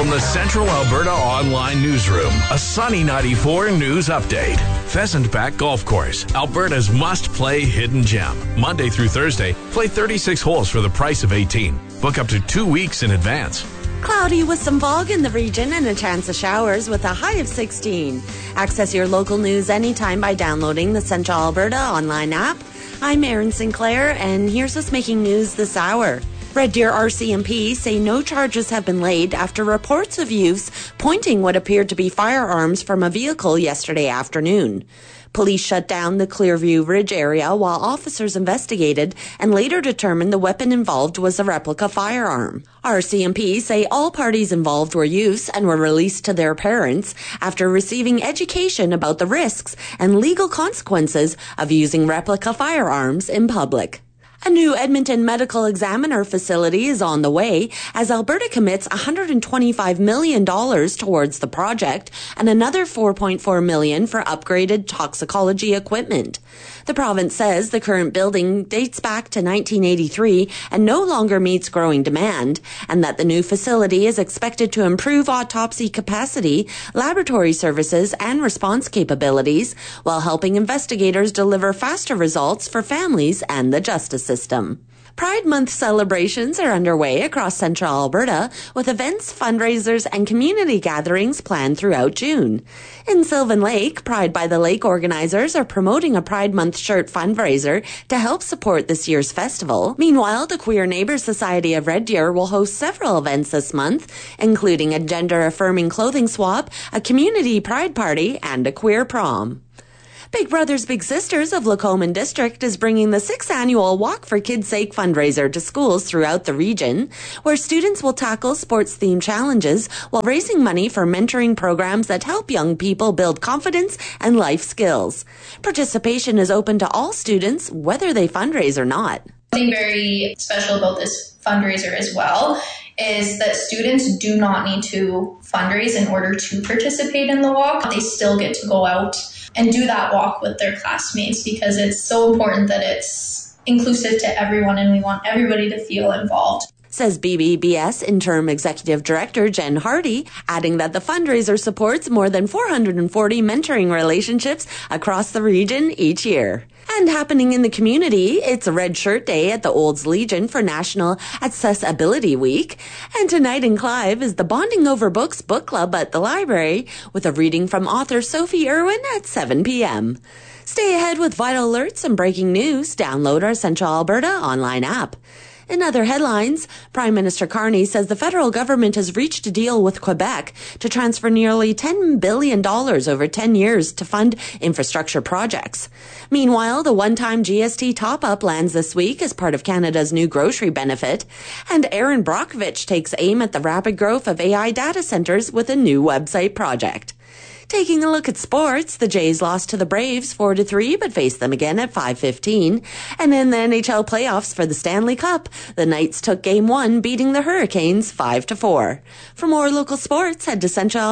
From the Central Alberta Online Newsroom, a Sunny 94 news update. Pheasant Back Golf Course, Alberta's must-play hidden gem. Monday through Thursday, play 36 holes for the price of 18. Book up to 2 weeks in advance. Cloudy with some fog in the region and a chance of showers with a high of 16. Access your local news anytime by downloading the Central Alberta Online app. I'm Erin Sinclair, and here's what's making news this hour. Red Deer RCMP say no charges have been laid after reports of use pointing what appeared to be firearms from a vehicle yesterday afternoon. Police shut down the Clearview Ridge area while officers investigated and later determined the weapon involved was a replica firearm. RCMP say all parties involved were youths and were released to their parents after receiving education about the risks and legal consequences of using replica firearms in public. A new Edmonton Medical Examiner facility is on the way as Alberta commits $125 million towards the project and another $4.4 million for upgraded toxicology equipment. The province says the current building dates back to 1983 and no longer meets growing demand, and that the new facility is expected to improve autopsy capacity, laboratory services, and response capabilities while helping investigators deliver faster results for families and the justice system. Pride Month celebrations are underway across Central Alberta with events, fundraisers, and community gatherings planned throughout June. In Sylvan Lake, Pride by the Lake organizers are promoting a Pride Month shirt fundraiser to help support this year's festival. Meanwhile, the Queer Neighbours Society of Red Deer will host several events this month, including a gender-affirming clothing swap, a community pride party, and a queer prom. Big Brothers Big Sisters of Lacombe District is bringing the 6th annual Walk for Kids' Sake fundraiser to schools throughout the region, where students will tackle sports-themed challenges while raising money for mentoring programs that help young people build confidence and life skills. Participation is open to all students, whether they fundraise or not. Something very special about this fundraiser as well is that students do not need to fundraise in order to participate in the walk. They still get to go out and do that walk with their classmates because it's so important that it's inclusive to everyone and we want everybody to feel involved. Says BBBS Interim Executive Director Jen Hardy, adding that the fundraiser supports more than 440 mentoring relationships across the region each year. And happening in the community, it's a Red Shirt Day at the Olds Legion for National Accessibility Week. And tonight in Clive is the Bonding Over Books book club at the library with a reading from author Sophie Irwin at 7 p.m. Stay ahead with vital alerts and breaking news. Download our Central Alberta online app. In other headlines, Prime Minister Carney says the federal government has reached a deal with Quebec to transfer nearly $10 billion over 10 years to fund infrastructure projects. Meanwhile, the one-time GST top-up lands this week as part of Canada's new grocery benefit, and Aaron Brockovich takes aim at the rapid growth of AI data centers with a new website project. Taking a look at sports, the Jays lost to the Braves 4-3, but faced them again at 5:15. And in the NHL playoffs for the Stanley Cup, the Knights took Game 1, beating the Hurricanes 5-4. For more local sports, head to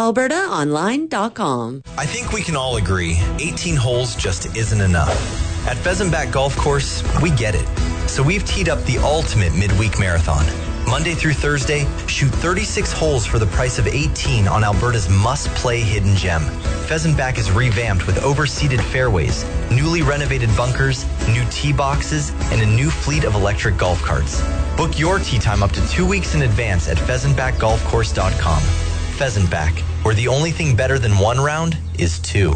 CentralAlbertaOnline.com. I think we can all agree 18 holes just isn't enough. At Pheasant Back Golf Course, we get it. So we've teed up the ultimate midweek marathon. Monday through Thursday, shoot 36 holes for the price of 18 on Alberta's must-play hidden gem. Pheasant Back is revamped with overseeded fairways, newly renovated bunkers, new tee boxes, and a new fleet of electric golf carts. Book your tee time up to 2 weeks in advance at pheasantbackgolfcourse.com. Pheasant Back, where the only thing better than one round is two.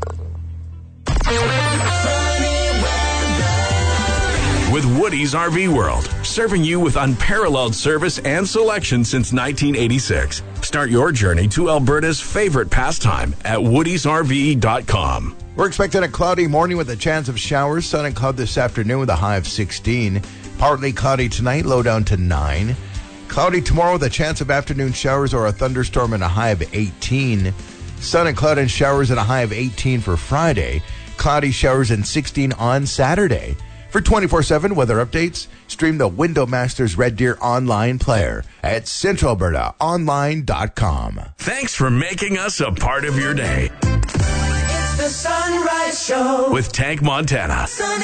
With Woody's RV World, serving you with unparalleled service and selection since 1986. Start your journey to Alberta's favorite pastime at woodysrve.com. We're expecting a cloudy morning with a chance of showers. Sun and cloud this afternoon with a high of 16. Partly cloudy tonight, low down to 9. Cloudy tomorrow with a chance of afternoon showers or a thunderstorm and a high of 18. Sun and cloud and showers and a high of 18 for Friday. Cloudy showers and 16 on Saturday. For 24/7 weather updates, stream the Window Masters Red Deer online player at CentralAlbertaOnline.com. Thanks for making us a part of your day. It's the Sunrise Show with Tank Montana.